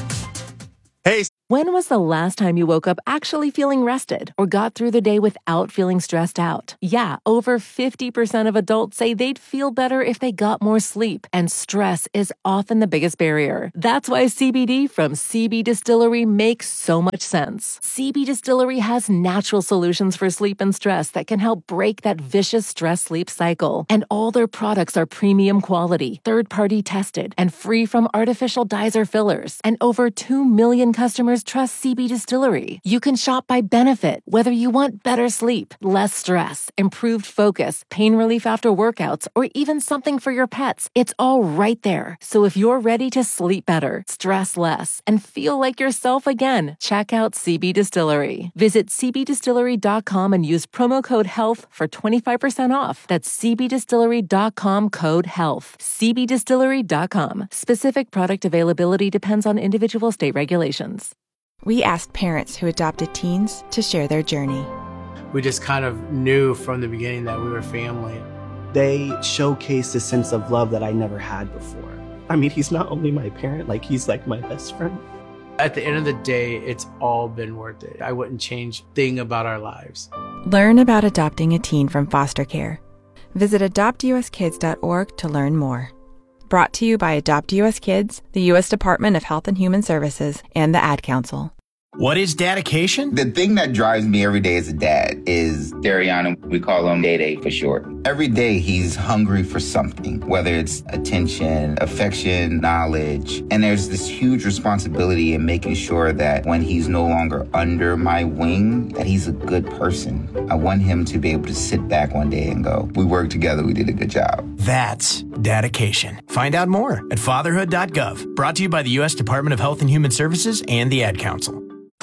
Hey. When was the last time you woke up actually feeling rested or got through the day without feeling stressed out? Yeah, over 50% of adults say they'd feel better if they got more sleep, and stress is often the biggest barrier. That's why CBD from CB Distillery makes so much sense. CB Distillery has natural solutions for sleep and stress that can help break that vicious stress-sleep cycle. And all their products are premium quality, third-party tested, and free from artificial dyes or fillers. And over 2 million customers trust CB Distillery. You can shop by benefit, whether you want better sleep, less stress, improved focus, pain relief after workouts, or even something for your pets. It's all right there. So if you're ready to sleep better, stress less, and feel like yourself again, check out CB Distillery. Visit cbdistillery.com and use promo code HEALTH for 25% off. That's cbdistillery.com code HEALTH. cbdistillery.com. Specific product availability depends on individual state regulations. We asked parents who adopted teens to share their journey. We just kind of knew from the beginning that we were family. They showcased a sense of love that I never had before. I mean, he's not only my parent, he's like my best friend. At the end of the day, it's all been worth it. I wouldn't change a thing about our lives. Learn about adopting a teen from foster care. Visit adoptuskids.org to learn more. Brought to you by Adopt US Kids, the U.S. Department of Health and Human Services, and the Ad Council. What is dedication? The thing that drives me every day as a dad is Dariana. We call him Day for short. Every day he's hungry for something, whether it's attention, affection, knowledge. And there's this huge responsibility in making sure that when he's no longer under my wing, that he's a good person. I want him to be able to sit back one day and go, we worked together, we did a good job. That's dedication. Find out more at fatherhood.gov. Brought to you by the U.S. Department of Health and Human Services and the Ad Council.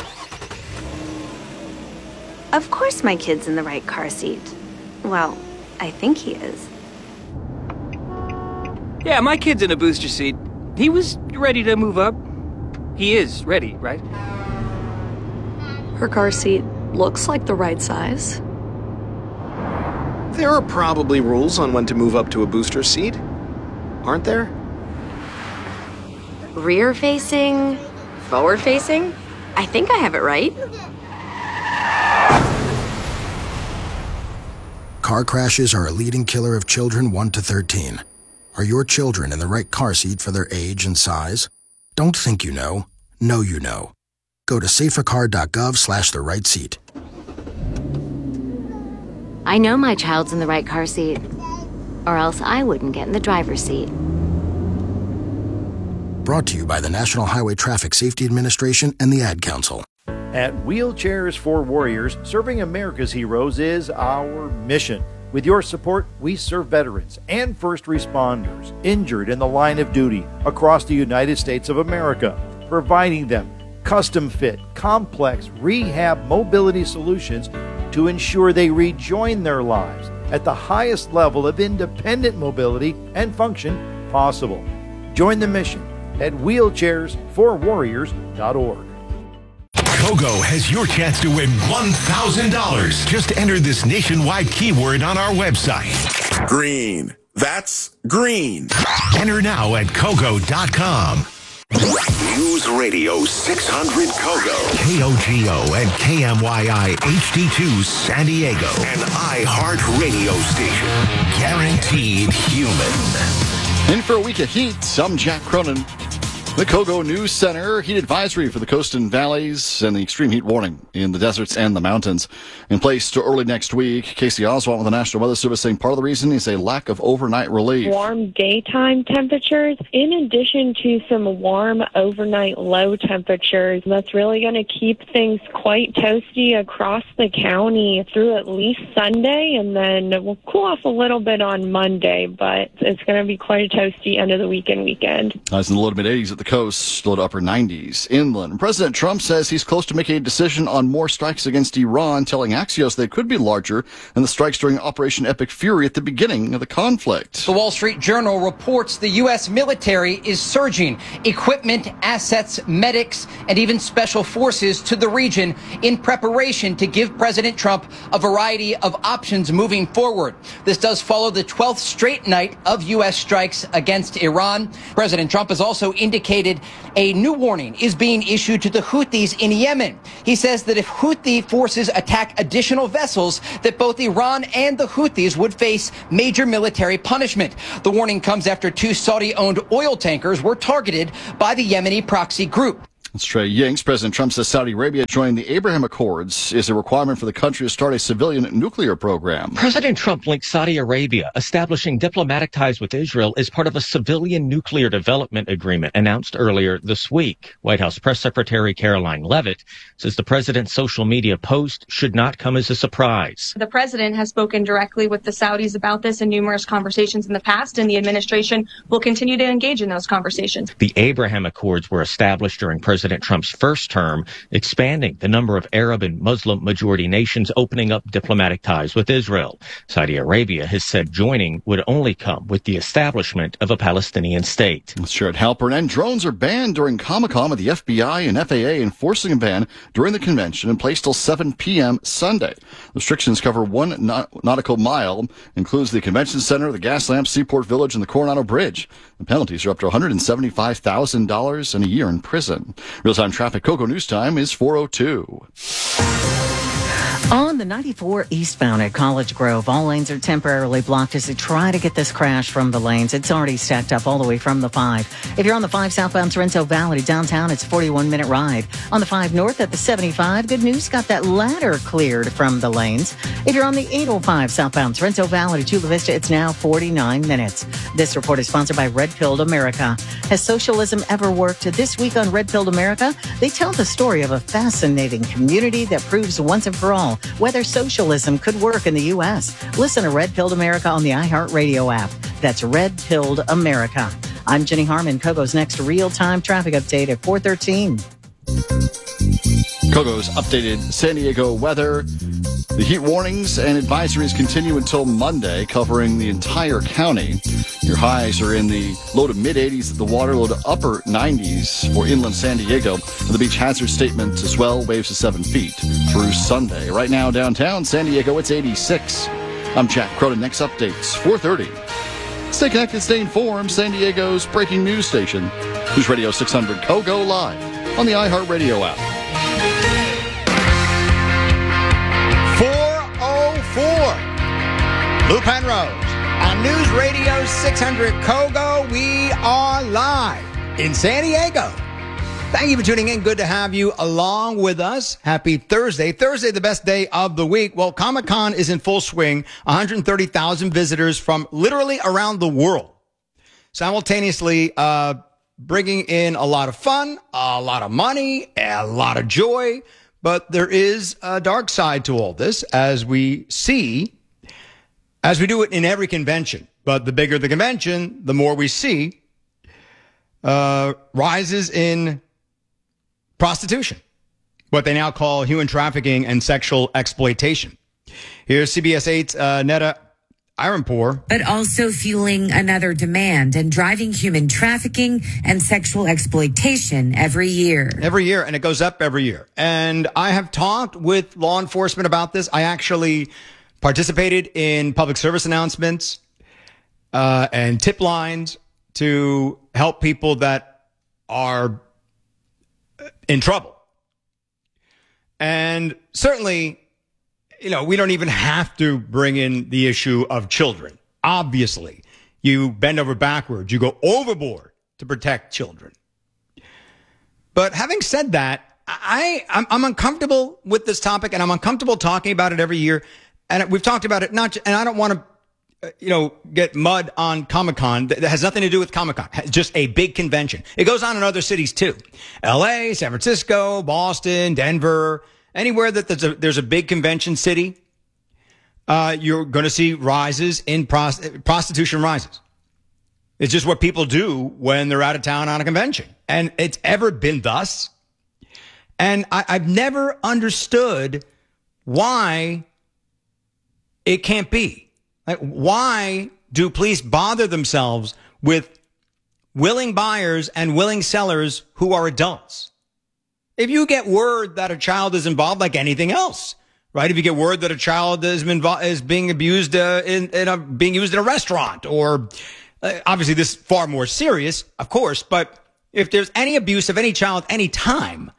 Of course my kid's in the right car seat. Well, I think he is. Yeah, my kid's in a booster seat. He was ready to move up. He is ready, right? Her car seat looks like the right size. There are probably rules on when to move up to a booster seat, aren't there? Rear facing, forward facing. I think I have it right. Car crashes are a leading killer of children 1 to 13. Are your children in the right car seat for their age and size? Don't think you know. Know you know. Go to safercar.gov/the right seat. I know my child's in the right car seat, or else I wouldn't get in the driver's seat. Brought to you by the National Highway Traffic Safety Administration and the Ad Council. At Wheelchairs for Warriors, serving America's heroes is our mission. With your support, we serve veterans and first responders injured in the line of duty across the United States of America, providing them custom-fit, complex rehab mobility solutions to ensure they rejoin their lives at the highest level of independent mobility and function possible. Join the mission at wheelchairsforwarriors.org. Kogo has your chance to win $1,000. Just enter this nationwide keyword on our website. Green. That's green. Enter now at Kogo.com. News Radio 600 Kogo. KOGO and KMYI HD2 San Diego. An iHeart radio station. Guaranteed human. In for a week of heat, some Jack Cronin. The Kogo News Center heat advisory for the coast and valleys and the extreme heat warning in the deserts and the mountains in place to early next week. Casey Oswald with the National Weather Service saying part of the reason is a lack of overnight relief. Warm daytime temperatures in addition to some warm overnight low temperatures. That's really going to keep things quite toasty across the county through at least Sunday, and then we'll cool off a little bit on Monday, but it's going to be quite a toasty end of the weekend. Highs in the low to mid 80s at the coast, low to upper 90s inland. President Trump says he's close to making a decision on more strikes against Iran, telling Axios they could be larger than the strikes during Operation Epic Fury at the beginning of the conflict. The Wall Street Journal reports the U.S. military is surging equipment, assets, medics, and even special forces to the region in preparation to give President Trump a variety of options moving forward. This does follow the 12th straight night of U.S. strikes against Iran. President Trump has also indicated a new warning is being issued to the Houthis in Yemen. He says that if Houthi forces attack additional vessels, that both Iran and the Houthis would face major military punishment. The warning comes after 2 Saudi-owned oil tankers were targeted by the Yemeni proxy group. That's Trey Yingst. President Trump says Saudi Arabia joining the Abraham Accords is a requirement for the country to start a civilian nuclear program. President Trump linked Saudi Arabia establishing diplomatic ties with Israel as part of a civilian nuclear development agreement announced earlier this week. White House Press Secretary Caroline Leavitt says the president's social media post should not come as a surprise. The president has spoken directly with the Saudis about this in numerous conversations in the past, and the administration will continue to engage in those conversations. The Abraham Accords were established during President Trump's first term, expanding the number of Arab and Muslim majority nations opening up diplomatic ties with Israel. Saudi Arabia has said joining would only come with the establishment of a Palestinian state. That's Jared Halpern. And drones are banned during Comic-Con, with the FBI and FAA enforcing a ban during the convention and placed till 7 p.m. Sunday. Restrictions cover 1 nautical mile, includes the convention center, the Gaslamp, Seaport Village, and the Coronado Bridge. The penalties are up to $175,000 and a year in prison. Real-time traffic. Kogo News Time is 4:02. On the 94 eastbound at College Grove, all lanes are temporarily blocked as they try to get this crash from the lanes. It's already stacked up all the way from the 5. If you're on the 5 southbound Sorrento Valley downtown, it's a 41-minute ride. On the 5 north at the 75, good news, got that ladder cleared from the lanes. If you're on the 805 southbound Sorrento Valley to Chula Vista, it's now 49 minutes. This report is sponsored by Red Pilled America. Has socialism ever worked? This week on Red Pilled America, they tell the story of a fascinating community that proves once and for all whether socialism could work in the U.S. Listen to Red Pilled America on the iHeartRadio app. That's Red Pilled America. I'm Jenny Harmon. Kogo's next real-time traffic update at 4:13. Kogo's updated San Diego weather. The heat warnings and advisories continue until Monday, covering the entire county. Your highs are in the low to mid 80s at the water, low to upper 90s for inland San Diego. The beach hazard statement as well, waves to 7 feet through Sunday. Right now downtown San Diego, it's 86. I'm Jack Cronin. Next updates, 4:30. Stay connected, stay informed. San Diego's breaking news station. News Radio 600 Kogo live on the iHeartRadio app. 4:04. Lou Penrose on News Radio 600 Kogo. We are live in San Diego. Thank you for tuning in. Good to have you along with us. Happy Thursday. Thursday, the best day of the week. Well, Comic-Con is in full swing. 130,000 visitors from literally around the world. Simultaneously, bringing in a lot of fun, a lot of money, a lot of joy. But there is a dark side to all this, as we see, as we do it in every convention. But the bigger the convention, the more we see rises in prostitution, what they now call human trafficking and sexual exploitation. Here's CBS 8's Neda Ironpour. But also fueling another demand and driving human trafficking and sexual exploitation every year. Every year, and it goes up every year. And I have talked with law enforcement about this. I actually participated in public service announcements and tip lines to help people that are in trouble. And certainly, you know, we don't even have to bring in the issue of children. Obviously, you bend over backwards, you go overboard to protect children. But having said that, I'm uncomfortable with this topic, and I'm uncomfortable talking about it every year. And we've talked about it, and I don't want to, get mud on Comic-Con. That has nothing to do with Comic-Con. It's just a big convention. It goes on in other cities too. LA, San Francisco, Boston, Denver, anywhere that there's a big convention city, you're going to see rises in prostitution rises. It's just what people do when they're out of town on a convention. And it's ever been thus. And I've never understood why it can't be. Like, why do police bother themselves with willing buyers and willing sellers who are adults? If you get word that a child is involved, like anything else, right? If you get word that a child is being abused being used in a restaurant, or obviously this is far more serious, of course, but if there's any abuse of any child any time,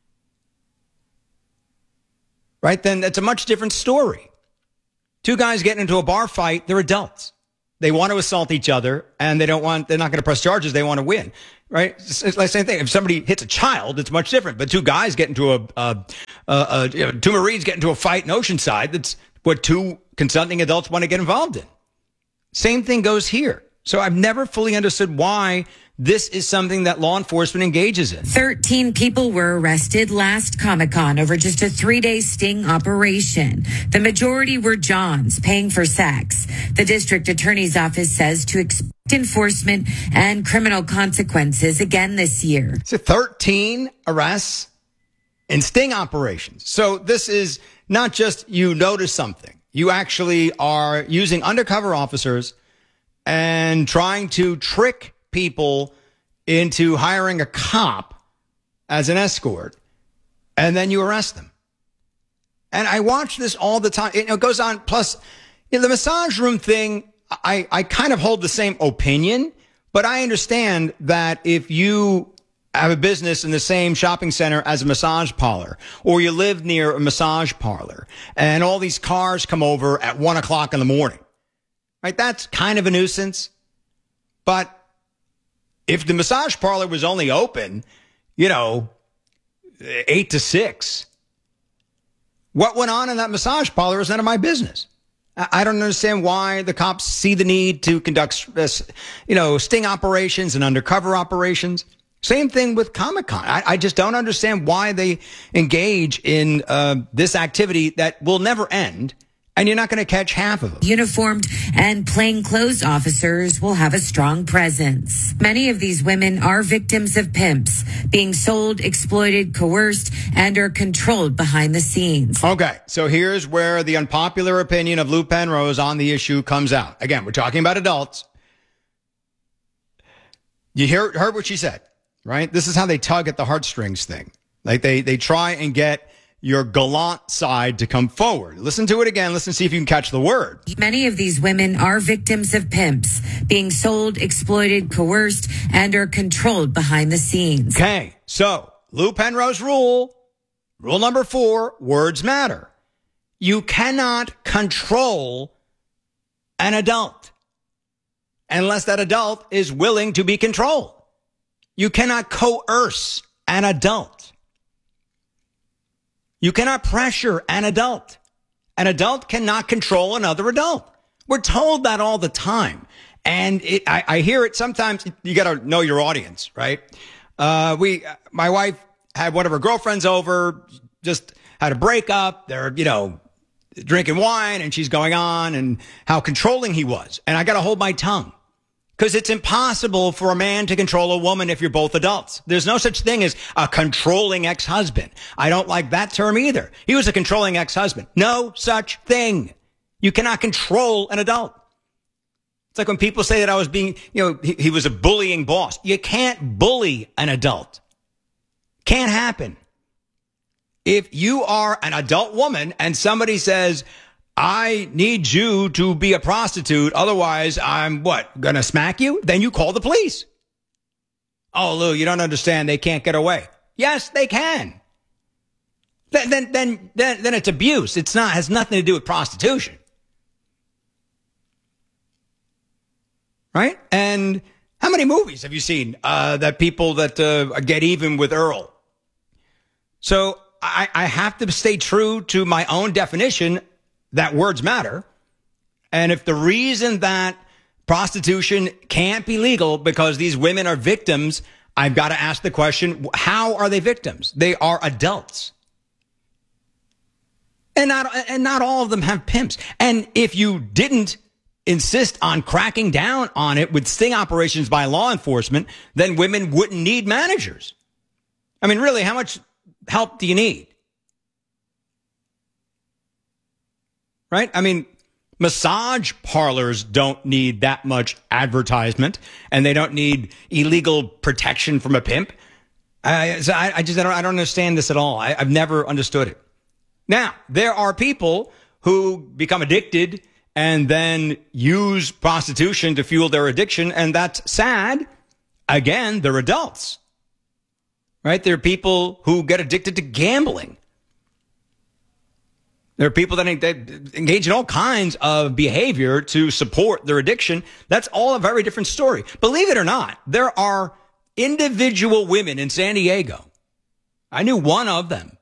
right, then it's a much different story. Two guys getting into a bar fight, they're adults. They want to assault each other, and they're not going to press charges. They want to win, right? It's like the same thing. If somebody hits a child, it's much different. But two guys get into two Marines get into a fight in Oceanside, that's what two consenting adults want to get involved in. Same thing goes here. So I've never fully understood why this is something that law enforcement engages in. 13 people were arrested last Comic-Con over just a 3-day sting operation. The majority were Johns paying for sex. The district attorney's office says to expect enforcement and criminal consequences again this year. So 13 arrests and sting operations. So this is not just you notice something. You actually are using undercover officers and trying to trick people into hiring a cop as an escort, and then you arrest them. And I watch this all the time. It goes on. Plus, the massage room thing, I kind of hold the same opinion, but I understand that if you have a business in the same shopping center as a massage parlor, or you live near a massage parlor, and all these cars come over at 1 o'clock in the morning, right? That's kind of a nuisance. But if the massage parlor was only open, 8 to 6, what went on in that massage parlor is none of my business. I don't understand why the cops see the need to conduct, sting operations and undercover operations. Same thing with Comic-Con. I just don't understand why they engage in this activity that will never end. And you're not going to catch half of them. Uniformed and plainclothes officers will have a strong presence. Many of these women are victims of pimps, being sold, exploited, coerced, and are controlled behind the scenes. Okay, so here's where the unpopular opinion of Lou Penrose on the issue comes out. Again, we're talking about adults. You heard what she said, right? This is how they tug at the heartstrings thing. Like they try and get your gallant side to come forward. Listen to it again. Listen, see if you can catch the word. Many of these women are victims of pimps, being sold, exploited, coerced, and are controlled behind the scenes. Okay, so Lou Penrose rule number 4, words matter. You cannot control an adult unless that adult is willing to be controlled. You cannot coerce an adult. You cannot pressure an adult. An adult cannot control another adult. We're told that all the time. And I hear it sometimes. You got to know your audience, right? My wife had one of her girlfriends over, just had a breakup. They're, drinking wine, and she's going on and how controlling he was. And I got to hold my tongue. Because it's impossible for a man to control a woman if you're both adults. There's no such thing as a controlling ex-husband. I don't like that term either. He was a controlling ex-husband. No such thing. You cannot control an adult. It's like when people say that I was being, he was a bullying boss. You can't bully an adult. Can't happen. If you are an adult woman and somebody says, I need you to be a prostitute, otherwise I'm gonna smack you? Then you call the police. Oh, Lou, you don't understand. They can't get away. Yes, they can. Then it's abuse. Has nothing to do with prostitution. Right? And How many movies have you seen that people that get even with Earl? So I have to stay true to my own definition that words matter. And if the reason that prostitution can't be legal because these women are victims, I've got to ask the question, how are they victims? They are adults. And not all of them have pimps. And if you didn't insist on cracking down on it with sting operations by law enforcement, then women wouldn't need managers. I mean, really, how much help do you need? Right? I mean, massage parlors don't need that much advertisement, and they don't need illegal protection from a pimp. I don't understand this at all. I've never understood it. Now, there are people who become addicted and then use prostitution to fuel their addiction, and that's sad. Again, they're adults, right? There are people who get addicted to gambling. There are people that engage in all kinds of behavior to support their addiction. That's all a very different story. Believe it or not, there are individual women in San Diego. I knew one of them